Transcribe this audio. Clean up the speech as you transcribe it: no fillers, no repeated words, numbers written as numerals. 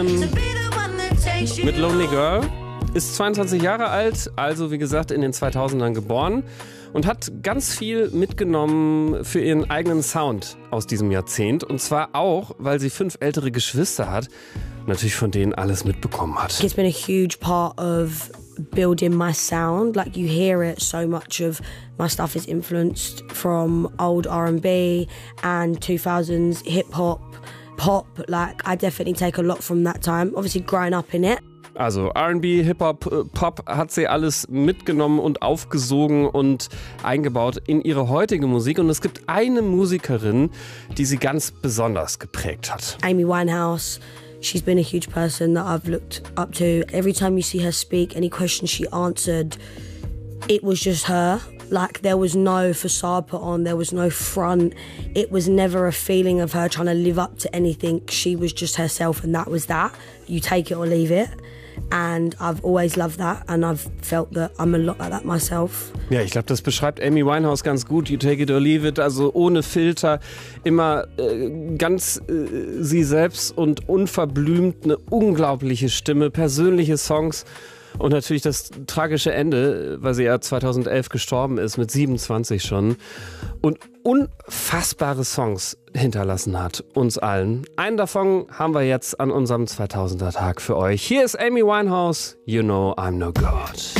Mit Lonely Girl. Ist 22 Jahre alt, also wie gesagt in den 2000ern geboren und hat ganz viel mitgenommen für ihren eigenen Sound aus diesem Jahrzehnt. Und zwar auch, weil sie 5 ältere Geschwister hat, natürlich von denen alles mitbekommen hat. It's been a huge part of building my sound. Like you hear it, so much of my stuff is influenced from old R&B and 2000s hip-hop, pop. Like I definitely take a lot from that time. Obviously growing up in it. Also R&B, Hip-Hop, Pop hat sie alles mitgenommen und aufgesogen und eingebaut in ihre heutige Musik. Und es gibt eine Musikerin, die sie ganz besonders geprägt hat. Amy Winehouse. She's been a huge person that I've looked up to. Every time you see her speak, any question she answered, it was just her. Like there was no facade put on, there was no front. It was never a feeling of her trying to live up to anything. She was just herself and that was that. You take it or leave it. And I've always loved that and I've felt that I'm a lot like that myself. Ja, ich glaube, das beschreibt Amy Winehouse ganz gut. You take it or leave it, also ohne Filter, immer ganz sie selbst und unverblümt, eine unglaubliche Stimme, persönliche Songs. Und natürlich das tragische Ende, weil sie ja 2011 gestorben ist, mit 27 schon. Und unfassbare Songs hinterlassen hat, uns allen. Einen davon haben wir jetzt an unserem 2000er Tag für euch. Hier ist Amy Winehouse, You Know I'm No God.